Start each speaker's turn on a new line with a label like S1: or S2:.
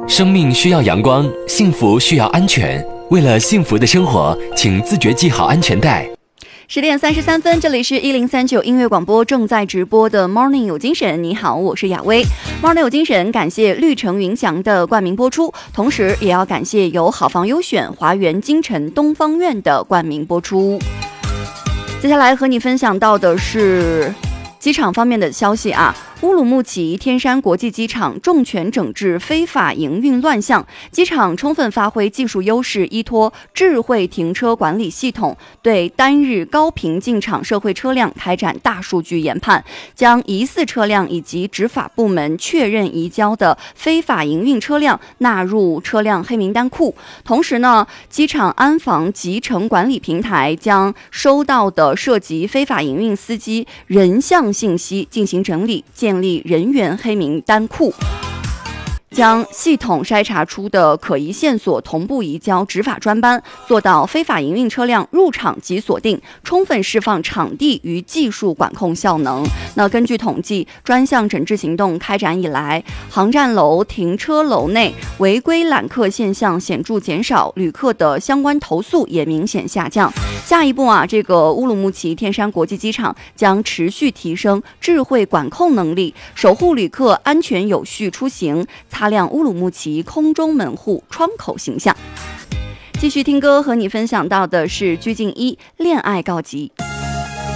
S1: 生命需要阳光，幸福需要安全。为了幸福的生活，请自觉系好安全带。
S2: 10点33分，这里是1039音乐广播正在直播的 Morning 有精神。你好，我是雅薇。Morning 有精神，感谢绿城云翔的冠名播出，同时也要感谢由好房优选华园京城东方院的冠名播出。接下来和你分享到的是机场方面的消息啊。乌鲁木齐天山国际机场重拳整治非法营运乱象，机场充分发挥技术优势，依托智慧停车管理系统，对单日高频进场社会车辆开展大数据研判，将疑似车辆以及执法部门确认移交的非法营运车辆纳入车辆黑名单库。同时呢，机场安防集成管理平台将收到的涉及非法营运司机人像信息进行整理，建立人员黑名单库，将系统筛查出的可疑线索同步移交执法专班，做到非法营运车辆入场即锁定，充分释放场地与技术管控效能。那根据统计，专项整治行动开展以来，航站楼、停车楼内违规揽客现象显著减少，旅客的相关投诉也明显下降。下一步啊，这个乌鲁木齐天山国际机场将持续提升智慧管控能力，守护旅客安全有序出行，擦亮乌鲁木齐空中门户窗口形象。继续听歌，和你分享到的是鞠婧祎《恋爱告急》。